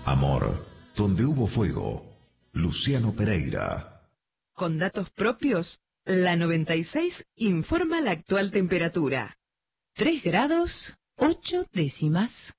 Amor, donde hubo fuego. Luciano Pereira. Con datos propios, la 96 informa la actual temperatura. 3 grados, 8 décimas.